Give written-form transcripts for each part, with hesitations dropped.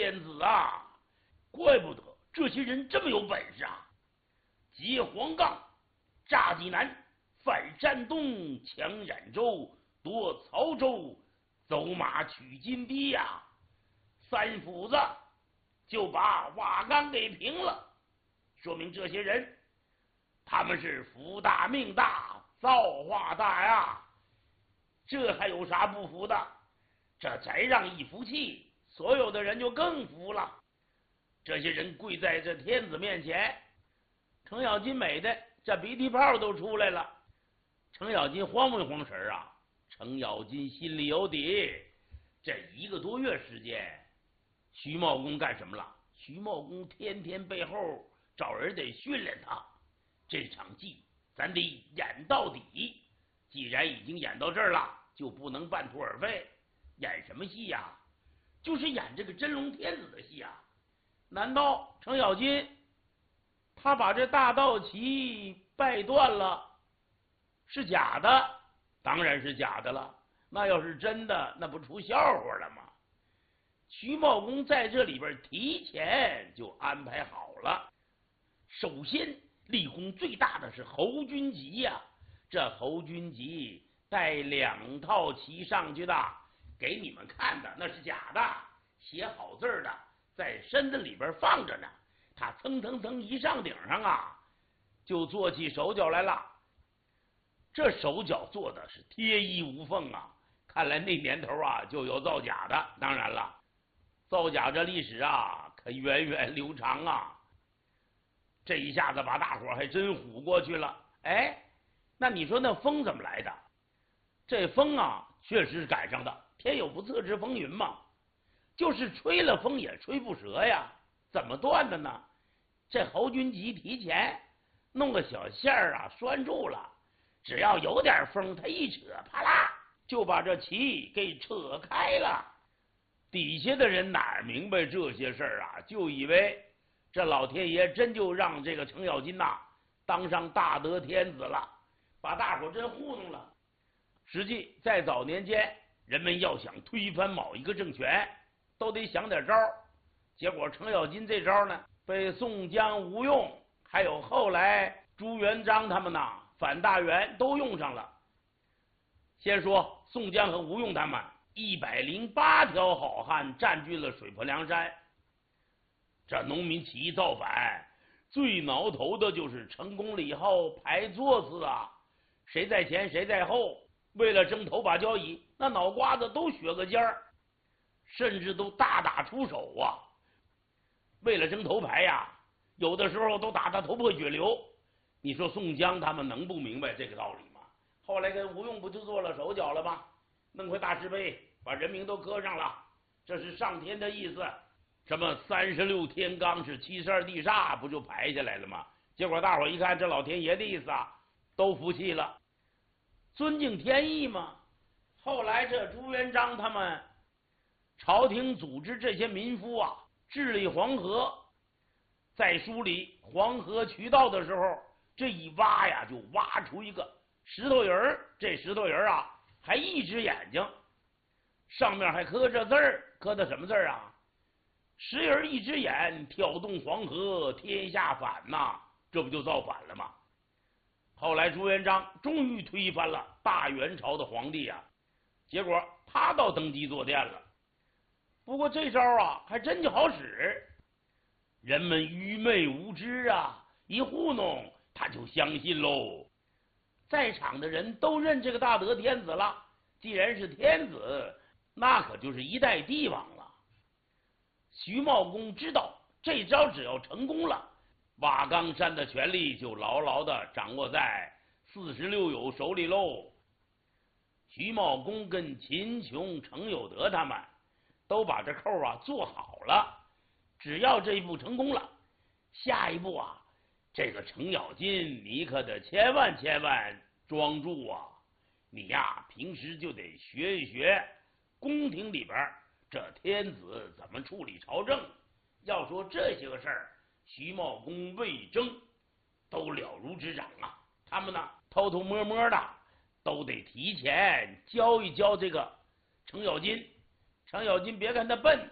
天子啊！怪不得这些人这么有本事啊！劫黄冈，炸济南，犯山东，抢兖州，夺曹州，走马取金堤呀！3斧子就把瓦岗给平了，说明这些人他们是福大命大，造化大呀！这还有啥不服的？这再让一服气，所有的人就更服了。这些人跪在这天子面前，程咬金美的这鼻涕泡都出来了。程咬金慌没慌神啊？程咬金心里有底，这1个多月时间，徐茂公干什么了？徐茂公天天背后找人得训练他，这场戏咱得演到底。既然已经演到这儿了，就不能半途而废。演什么戏呀？就是演这个真龙天子的戏啊！难道程咬金他把这大道旗拜断了是假的？当然是假的了。那要是真的，那不出笑话了吗？徐茂公在这里边提前就安排好了。首先立功最大的是侯君集呀，这侯君集带2套旗上去的，给你们看的那是假的，写好字的在身子里边放着呢。他蹭蹭蹭一上顶上啊，就做起手脚来了。这手脚做的是贴衣无缝啊，看来那年头啊就有造假的。当然了，造假这历史啊可源远流长啊。这一下子把大伙还真唬过去了。哎，那你说那风怎么来的？这风啊确实是赶上的，天有不测之风云嘛，就是吹了风也吹不折呀。怎么断的呢？这侯君集提前弄个小线儿啊拴住了，只要有点风，他一扯，啪啦就把这旗给扯开了。底下的人哪明白这些事儿啊，就以为这老天爷真就让这个程咬金呐当上大德天子了，把大伙真糊弄了。实际在早年间，人们要想推翻某一个政权，都得想点招。结果程咬金这招呢，被宋江、吴用还有后来朱元璋他们呐反大元都用上了。先说宋江和吴用他们108条好汉占据了水泊梁山。这农民起义造反，最挠头的就是成功了以后排座次啊，谁在前谁在后，为了争头把交椅，那脑瓜子都削个尖儿，甚至都大打出手啊。为了争头牌呀，有的时候都打得头破血流。你说宋江他们能不明白这个道理吗？后来跟吴用不就做了手脚了吗？弄块大石碑，把人名都刻上了，这是上天的意思。什么36天罡是72地煞，不就排下来了吗？结果大伙一看这老天爷的意思啊，都服气了，尊敬天意嘛。后来这朱元璋他们朝廷组织这些民夫啊治理黄河，在梳理黄河渠道的时候，这一挖呀就挖出一个石头人，这石头人啊还一只眼睛，上面还刻着字儿，刻的什么字啊？石人一只眼，挑动黄河，天下反呐，这不就造反了吗？后来朱元璋终于推翻了大元朝的皇帝啊，结果他倒登基坐殿了。不过这招啊还真就好使，人们愚昧无知啊，一糊弄他就相信喽。在场的人都认这个大德天子了，既然是天子，那可就是一代帝王了。徐茂公知道这招只要成功了，瓦岗山的权力就牢牢地掌握在46友手里喽。徐茂公跟秦琼、程有德他们都把这扣啊做好了，只要这一步成功了，下一步啊，这个程咬金你可得千万庄住啊！你呀平时就得学一学宫廷里边这天子怎么处理朝政。要说这些个事儿，徐茂公、魏征都了如指掌啊。他们呢偷偷摸摸的都得提前教一教这个程咬金。程咬金别看他笨，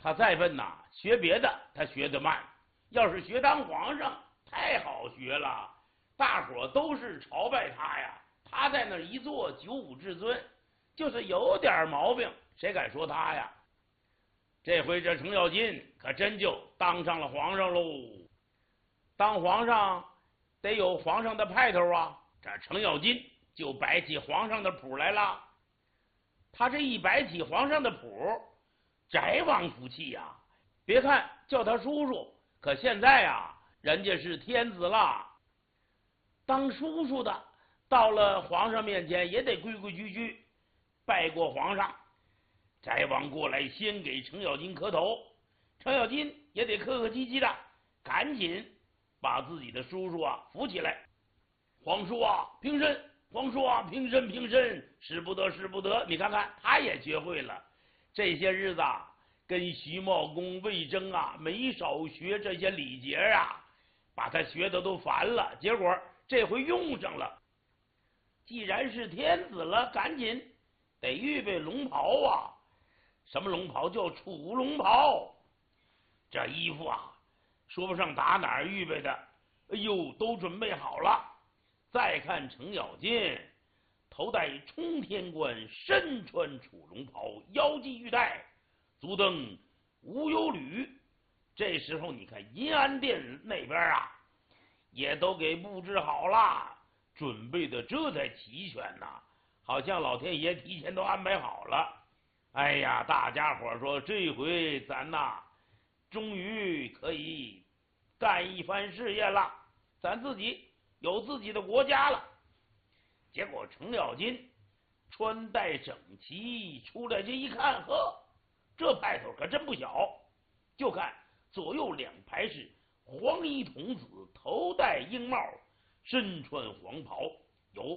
他再笨呐，学别的他学得慢，要是学当皇上，太好学了，大伙都是朝拜他呀。他在那一坐95至尊，就是有点毛病，谁敢说他呀？这回这程咬金可真就当上了皇上喽。当皇上得有皇上的派头啊，这程咬金就摆起皇上的谱来了。他这一摆起皇上的谱，翟王服气呀。别看叫他叔叔，可现在啊，人家是天子了，当叔叔的到了皇上面前也得规规矩矩拜过皇上。翟王过来先给程咬金磕头，程咬金也得客客气气的赶紧把自己的叔叔啊扶起来。皇叔啊平身，皇叔啊平身平身，使不得使不得。你看看他也学会了。这些日子啊，跟徐茂公、魏征啊没少学这些礼节啊，把他学的都烦了。结果这回用上了。既然是天子了，赶紧得预备龙袍啊。什么龙袍？叫楚龙袍。这衣服啊，说不上打哪儿预备的，哎呦，都准备好了。再看程咬金，头戴冲天冠，身穿楚龙袍，腰系玉带，足蹬无忧履。这时候你看银安殿那边啊，也都给布置好了，准备的这才齐全呐，好像老天爷提前都安排好了。哎呀，大家伙说这回咱呐，终于可以干一番事业了，咱自己有自己的国家了。结果程咬金穿戴整齐出来，这一看，呵，这派头可真不小。就看左右两排是黄衣童子，头戴鹰帽，身穿黄袍，有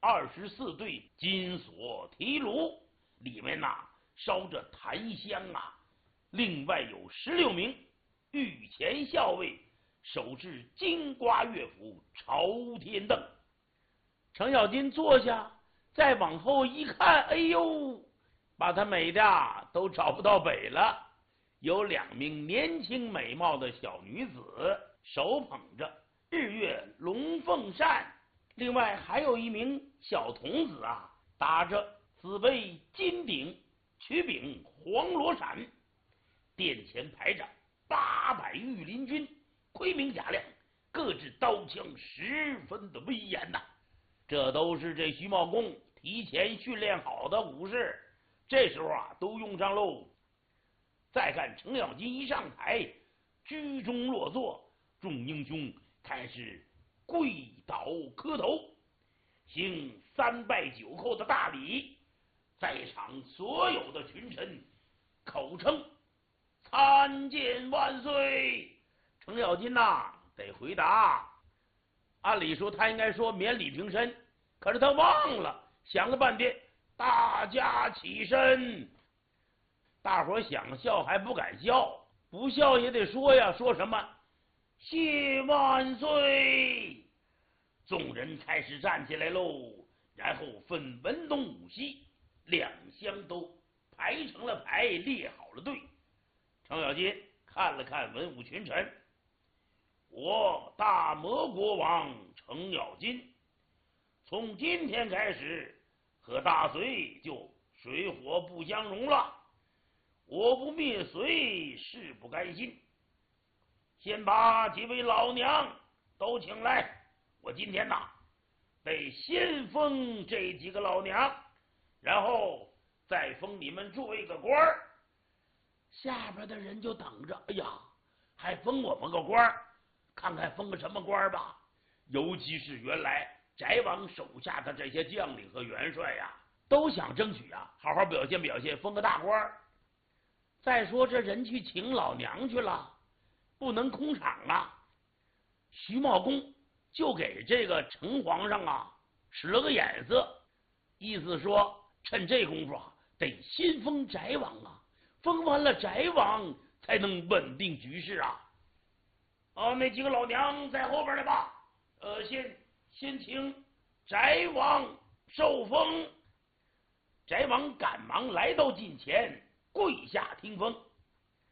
24对金锁提炉，里面呐烧着檀香啊。另外有16名御前校尉，手持金瓜乐府，朝天凳。程咬金坐下，再往后一看，哎呦，把他美的都找不到北了。有2名年轻美貌的小女子，手捧着日月龙凤扇，另外还有1名小童子啊，打着紫薇金鼎，曲柄黄罗伞。殿前排着800御林军，盔明甲亮，各执刀枪，十分的威严呐。这都是这徐茂公提前训练好的武士，这时候啊都用上喽。再看程咬金一上台，居中落座，众英雄开始跪倒磕头，行3拜9叩的大礼。在场所有的群臣口称参见万岁。程咬金呐得回答，按理说他应该说免礼平身，可是他忘了，想了半天，大家起身。大伙想笑还不敢笑，不笑也得说呀，说什么谢万岁。众人开始站起来喽，然后分文东武西2厢都排成了排，列好了队。程咬金看了看文武群臣，我大魔国王程咬金，从今天开始和大隋就水火不相容了，我不灭隋誓不甘心。先把几位老娘都请来，我今天呐得先封这几个老娘，然后再封你们诸位个官儿。下边的人就等着，哎呀，还封我们个官儿，看看封个什么官儿吧。尤其是原来翟王手下的这些将领和元帅呀，都想争取啊好好表现表现，封个大官儿。再说这人去请老娘去了，不能空场啊。徐茂公就给这个程皇上啊使了个眼色，意思说趁这功夫啊得先封翟王啊，封完了翟王才能稳定局势啊。那几个老娘在后边来吧。先请翟王受封。翟王赶忙来到近前，跪下听封。